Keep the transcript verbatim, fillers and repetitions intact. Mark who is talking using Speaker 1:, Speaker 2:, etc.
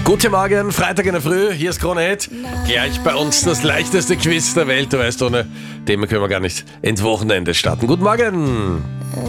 Speaker 1: Guten Morgen, Freitag in der Früh, hier ist Krone Hit. Gleich bei uns das leichteste Quiz der Welt. Du weißt, ohne dem können wir gar nicht ins Wochenende starten. Guten Morgen.